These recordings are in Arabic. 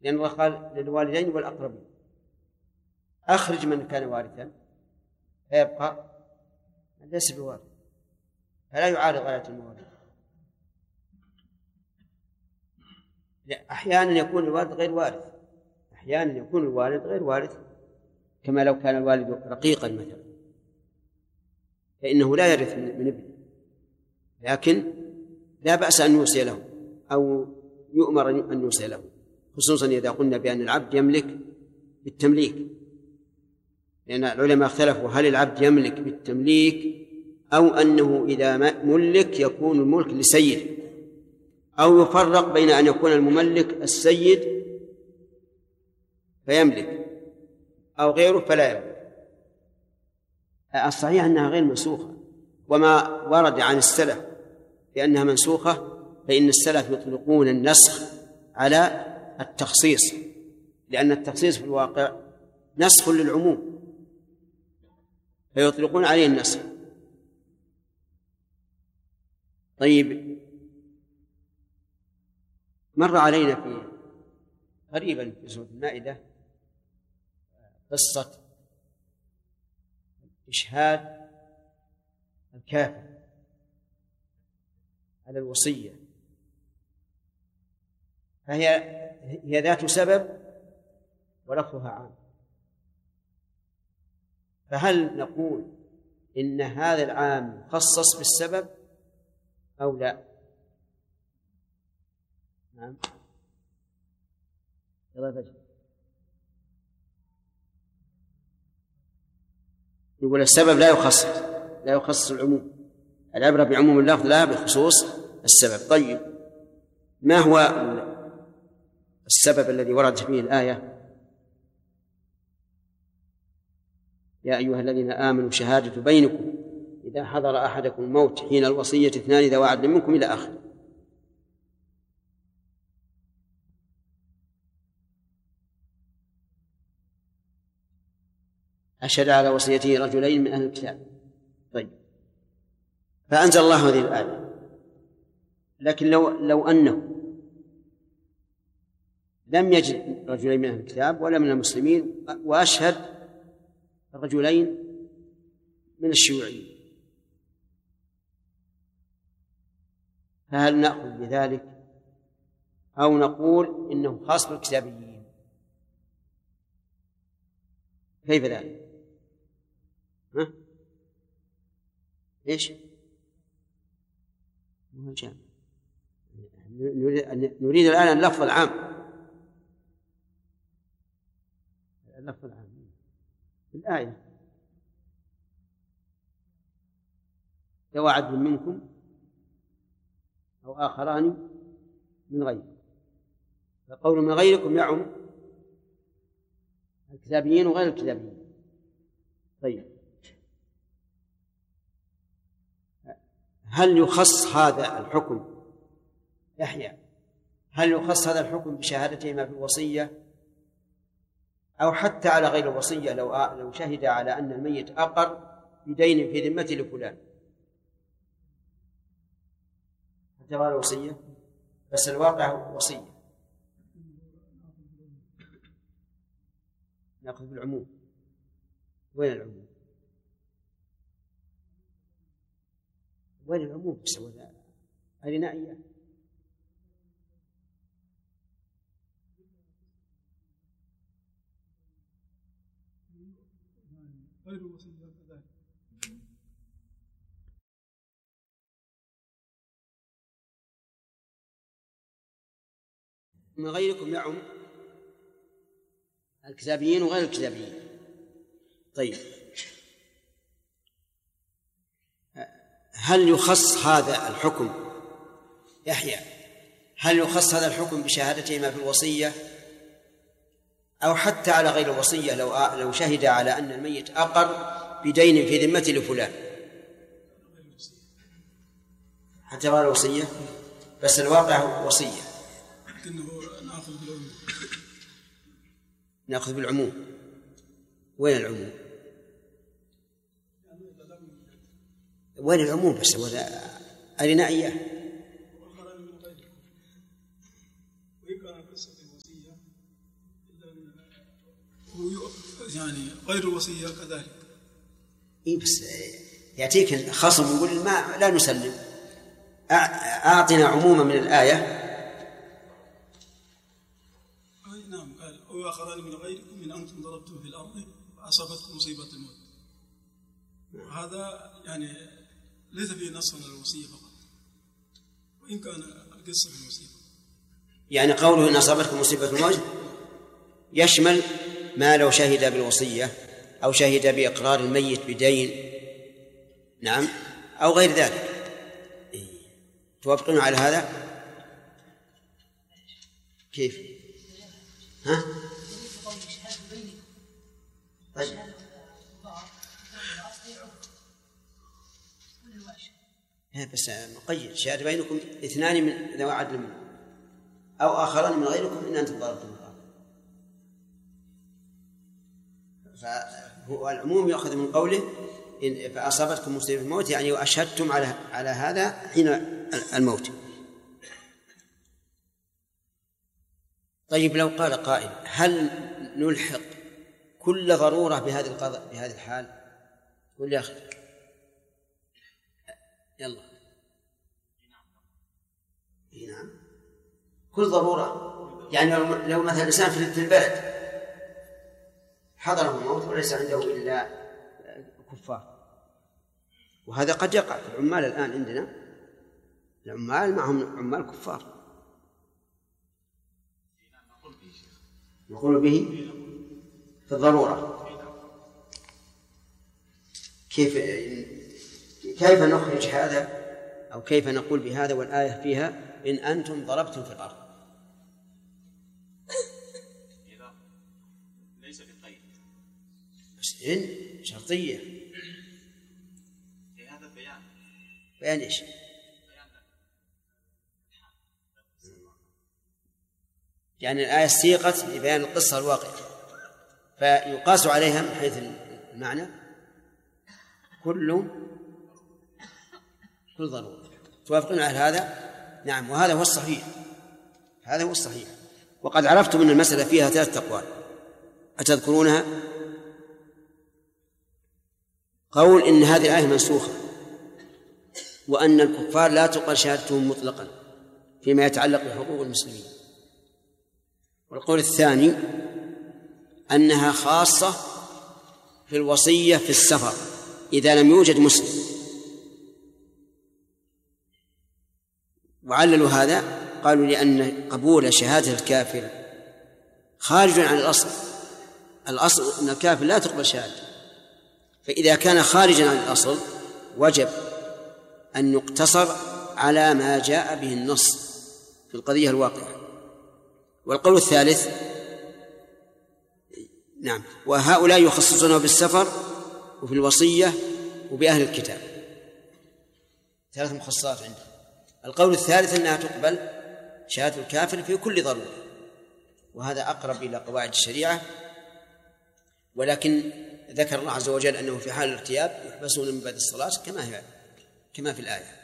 لأن الله قال للوالدين والأقربين. أخرج من كان وارثا فيبقى ليس بوارث، فلا يعارض غاية المواريث. أحيانا يكون الوالد غير وارث، أحيانا يكون الوالد غير وارث، كما لو كان الوالد رقيقا مثلا فإنه لا يرث من ابنه، لكن لا بأس أن يوصي له أو يؤمر أن يوصي له، خصوصا إذا قلنا بأن العبد يملك بالتمليك، لأن العلماء اختلفوا هل العبد يملك بالتمليك أو أنه إذا ملك يكون الملك لسيده، أو يفرق بين أن يكون المملك السيد فيملك أو غيره فلا يملك. الصحيح أنها غير منسوخة، وما ورد عن السلف بأنها منسوخة فإن السلف يطلقون النسخ على التخصيص، لأن التخصيص في الواقع نسخ للعموم فيطلقون عليه النسخ. طيب، مر علينا قريبا في سورة المائدة قصة إشهاد الكافر على الوصية، فهي ذات سبب ولفظها عام، فهل نقول إن هذا العام مخصص بالسبب أو لا؟ نعم. يقول السبب لا يخصص العموم، العبرة بعموم اللفظ لا بخصوص السبب. طيب، ما هو السبب الذي وردت فيه الآية يا أيها الذين آمنوا شهادة بينكم إذا حضر أحدكم الموت حين الوصية اثنان ذوي عدل منكم إلى آخره؟ أشهد على وصيته رجلين من أهل الكتاب. طيب، فأنزل الله هذه الآية، لكن لو أنه لم يجد رجلين من أهل الكتاب ولا من المسلمين وأشهد رجلين من الشيوعيين، فهل نأخذ بذلك أو نقول إنه خاص بالكتابيين؟ كيف ذلك؟ إيش؟ نريد الآن اللفظ العام، اللفظ العام في الآية ذوي عدل منكم أو آخران من غيركم، فقول من غيركم يعم الكتابيين وغير الكتابيين. طيب، هل يخص هذا الحكم يحيى؟ هل يخص هذا الحكم بشهادتهما في الوصية أو حتى على غير الوصية؟ لو شهد على أن الميت أقر بدين في ذمته لفلان حتى غير الوصية، بس الواقع وصية، نأخذ بالعموم. وين العموم؟ وين العموم؟ بس أرنا إياه. من غيركم يعم الكتابيين وغير الكتابيين. طيب، هل يخص هذا الحكم يحيى؟ هل يخص هذا الحكم بشهادتهما في الوصية أو حتى على غير الوصية؟ لو شهد على أن الميت أقر بدين في ذمته لفلان حتى غير الوصية، بس الواقع وصية، نأخذ بالعموم. وين العموم؟ وين العموم؟ بس أرنا إياه. وإن كان قصة الوصية يعني غير الوصية كذلك. إيه بس يأتيك خصم يقول ما لا نسلم. أعطنا عموما من الآية. نعم قال وآخران من غيركم من أنتم ضربتم في الأرض فأصابتكم مصيبة الموت. وهذا يعني ليس فيه نص على الوصية فقط وإن كان القصة في الوصية. يعني قوله إن أصابتكم مصيبة الموت يشمل ما لو شهد بالوصية أو شهد بإقرار الميت بدين، نعم، أو غير ذلك. توافقون على هذا؟ كيف؟ ها؟ طيب. بس مقيد شهادة بينكم اثنان من ذوي عدل منكم أو آخران من غيركم إن أنتم ضربتم الأرض. فهو العموم يأخذ من قوله إن فأصابتكم مصيبة الموت، يعني وأشهدتم على هذا حين الموت. طيب لو قال قائل هل نلحق كل ضرورة بهذه الحال؟ قل يا أخي يلا. نعم كل ضرورة، يعني لو مثلا الإنسان في البلد حضره الموت وليس عنده إلا كفار، وهذا قد يقع في العمال الآن عندنا، العمال معهم عمال كفار. نقول به في الضرورة. كيف نخرج هذا أو كيف نقول بهذا والآية فيها إن أنتم ضربتم في الأرض؟ ليس بالقيد، بس إن شرطية. هذا بيان. بيان إيش؟ يعني الآية سيقت لبيان القصة الواقعة، فيقاس عليها من حيث المعنى كل ضرورة. توافقون على هذا؟ نعم، وهذا هو الصحيح، هذا هو الصحيح. وقد عرفتم أن المسألة فيها 3 أقوال أتذكرونها؟ قول إن هذه الآية منسوخة وأن الكفار لا تقبل شهادتهم مطلقا فيما يتعلق بحقوق المسلمين. والقول الثاني أنها خاصة في الوصية في السفر إذا لم يوجد مسلم. وعللوا هذا قالوا لأن قبول شهادة الكافر خارج عن الأصل أن الكافر لا تقبل شهادته، فإذا كان خارجا عن الأصل وجب أن يقتصر على ما جاء به النص في القضية الواقعة. والقول الثالث نعم، وهؤلاء يخصصونه بالسفر وفي الوصية وبأهل الكتاب، 3 مخصصات عندهم. القول الثالث أنها تقبل شهادة الكافر في كل ضرورة، وهذا أقرب إلى قواعد الشريعة، ولكن ذكر الله عز وجل أنه في حال الارتياب يحبسون من بعد الصلاة كما في الآية.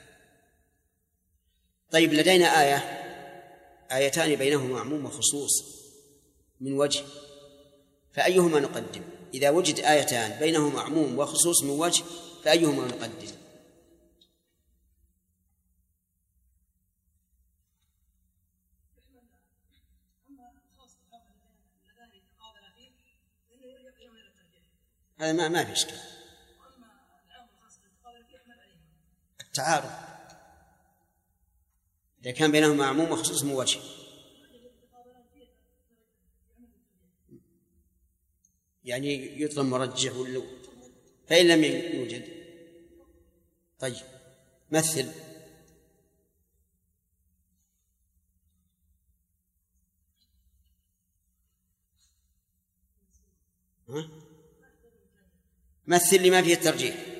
طيب لدينا آيتان بينهما عموم وخصوص من وجه، فأيهما نقدم؟ إذا وجد آيتان بينهما عموم وخصوص من وجه فأيهما نقدم؟ هذا ما في إشكال. التعارض إذا كان بينهما عموم وخصوص من وجه، يعني يطلب مرجح واللو، فإن لم يوجد طيب مثل. مثل لما فيه الترجيح.